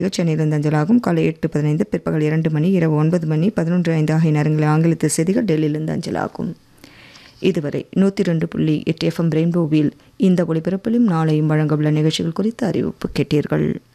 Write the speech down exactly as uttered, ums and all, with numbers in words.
சென்னையிலிருந்து அஞ்சலாகும். காலை எட்டு பதினைந்து, பிற்பகல் இரண்டு மணி, இரவு ஒன்பது மணி, பதினொன்று ஐந்து ஆகிய நேரங்களில் ஆங்கிலத்து செய்திகள் டெல்லியிலிருந்து அஞ்சலாகும். இதுவரை நூற்றி ரெண்டு புள்ளி எட்டு எஃப்எம் ரெயின்போவில் இந்த ஒளிபரப்பிலும் நாளையும் வழங்கவுள்ள நிகழ்ச்சிகள் குறித்த அறிவிப்பு கேட்டீர்கள்.